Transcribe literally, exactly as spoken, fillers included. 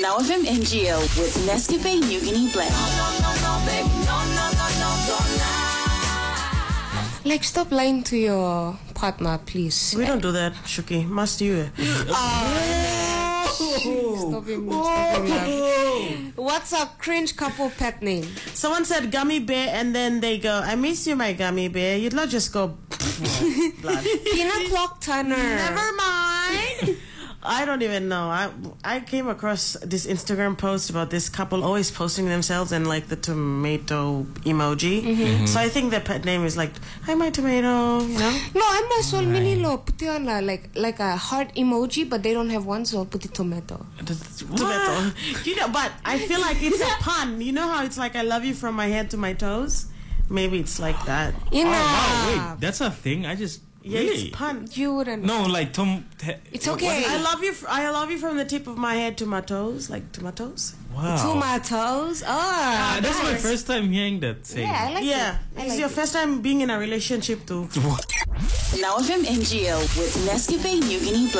Now F M N G O with Nescafe New Guinea Blend. No, no, no, no, babe. No, no, no, no, don't lie. Like, stop lying to your partner, please. We don't do that, Shuki. Must you? Oh, stop him. Stop him. What's a cringe couple pet name? Someone said gummy bear, and then they go, I miss you, my gummy bear. You'd not just go, blood. Peanut Clock Turner. Never mind. I don't even know. I I came across this Instagram post about this couple always posting themselves and like the tomato emoji. Mm-hmm. So I think their pet name is like, hi my tomato, you know? No, I'm a soul mini lo put it on a, like like a heart emoji, but they don't have one, so I'll put it tomato. Tomato. You know, but I feel like it's a pun. You know how it's like I love you from my head to my toes? Maybe it's like that. You know. Oh, wow, wait, that's a thing. I just Yeah, really? it's pun. You wouldn't. No, like Tom. It's okay. I love you. F- I love you from the tip of my head to my toes, like tomatoes. Wow. Tomatoes. Oh, Ah, that's my nice. first time hearing that saying. Yeah, I like Yeah, it. I it's like your it. first time being in a relationship too. Now F M N G O with Nescafe New Guinea Blend.